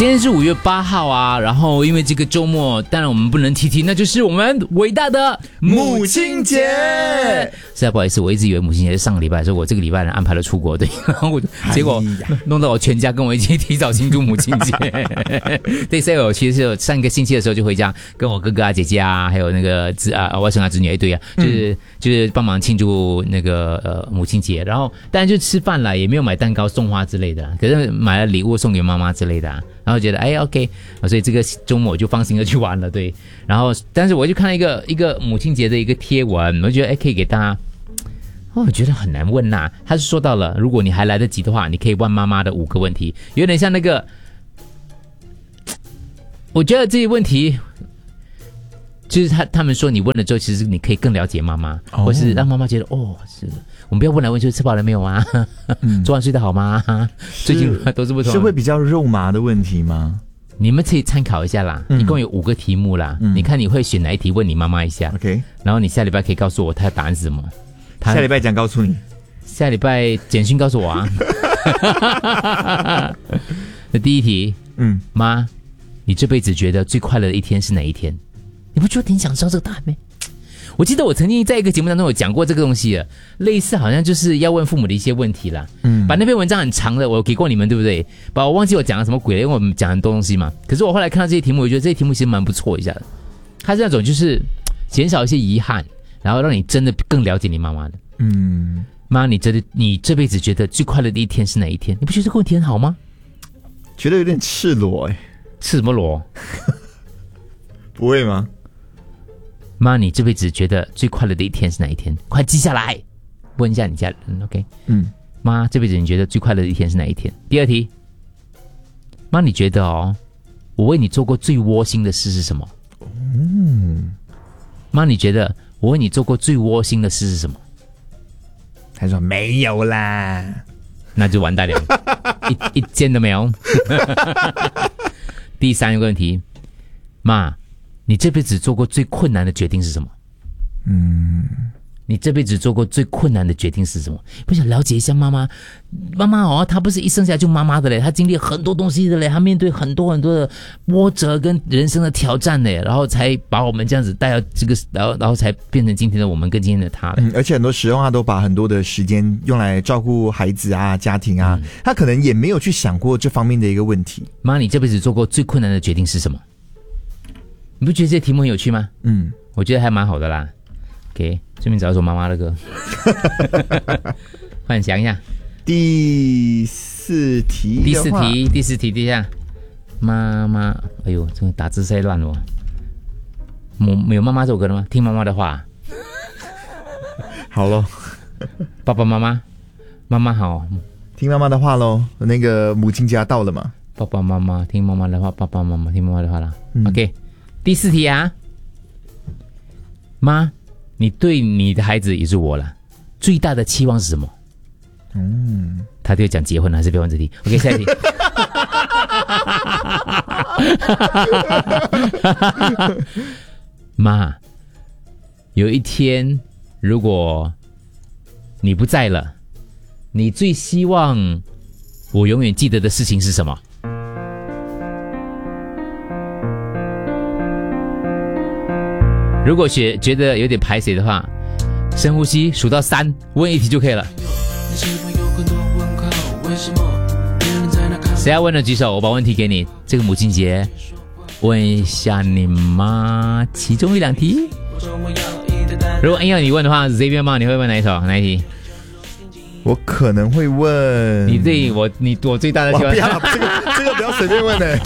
今天是5月8号啊，然后因为这个周末，当然我们不能提，那就是我们伟大的母亲节。 实在不好意思，我一直以为母亲节是上个礼拜，所以我这个礼拜安排了出国，对，然后结果弄到我全家跟我一起提早庆祝母亲节。对，所以我其实是上一个星期的时候就回家，跟我哥哥啊、姐姐啊，还有那个外甥啊、侄女一堆啊，就是帮忙庆祝那个母亲节，然后当然就吃饭了，也没有买蛋糕、送花之类的，可是买了礼物送给妈妈之类的啊。然后觉得OK， 所以这个周末我就放心的去玩了，对。然后，但是我就看了一个母亲节的一个贴文，我就觉得可以给大家。我觉得很难问呐。他是说到了，如果你还来得及的话，你可以问妈妈的5个问题，有点像那个。我觉得这些问题，就是他们说你问了之后，其实你可以更了解妈妈，或是让妈妈觉得是。我们不要问来问去，吃饱了没有啊？昨晚睡得好吗？最近都是不同， 是会比较肉麻的问题吗？ 你们可以参考一下啦，一共有5个题目啦，你看你会选哪一题问你妈妈一下 ，OK？ 然后你下礼拜可以告诉我她的答案是什么。 下礼拜讲告诉你， 下礼拜简讯告诉我啊。那第一题，妈，你这辈子觉得最快乐的一天是哪一天？你不觉得挺想知道这个答案吗？我记得我曾经在一个节目当中有讲过这个东西了，类似好像就是要问父母的一些问题啦。把那篇文章很长的我给过你们，对不对？我忘记我讲了什么鬼了，因为我们讲很多东西嘛。可是我后来看到这些题目，我觉得这些题目其实蛮不错一下的。它是那种就是减少一些遗憾，然后让你真的更了解你妈妈的。妈，你这辈子觉得最快乐的一天是哪一天？你不觉得这个问题很好吗？ 觉得有点赤裸赤什么裸？ 不会吗？ 妈，你这辈子觉得最快乐的一天是哪一天？快记下来，问一下你家人 ，OK？ 妈，这辈子你觉得最快乐的一天是哪一天？第二题，妈，你觉得我为你做过最窝心的事是什么？妈，你觉得我为你做过最窝心的事是什么？ 他说没有啦， 那就完蛋了，一件都没有。第3个问题，妈，你这辈子做过最困难的决定是什么？你这辈子做过最困难的决定是什么？不想了解一下妈妈。妈妈她不是一生下来就妈妈的嘞，她经历很多东西的嘞，她面对很多很多的波折跟人生的挑战嘞，然后才把我们这样子带到这个，然后才变成今天的我们跟今天的她嘞。 而且很多时候她都把很多的时间用来照顾孩子啊、家庭啊，她可能也没有去想过这方面的一个问题。 妈，你这辈子做过最困难的决定是什么？你不觉得这些题目很有趣吗？我觉得还蛮好的啦。OK， 顺便找一首妈妈的歌。幻想一下。 第四题， 第下。妈妈，哎呦，这个打字太乱了。有妈妈这首歌的吗？听妈妈的话。 好咯。 爸爸妈妈，妈妈好。 听妈妈的话咯。那个母亲节到了嘛？ 爸爸妈妈听妈妈的话，爸爸妈妈听妈妈的话啦。OK， 第4题啊。妈，你对你的孩子也是我了，最大的期望是什么？他就讲结婚了，还是不要问这题 ？OK， 下一题。妈，有一天如果你不在了，你最希望我永远记得的事情是什么？如果觉得有点排水的话，深呼吸，数到3，问一题就可以了。谁要问的举手，我把问题给你。这个母亲节，问一下你妈其中1、2题。如果硬要你问的话 ，Xavier 妈，你会问哪一题？ 我可能会问你对我最大的期望。 不要这个不要随便问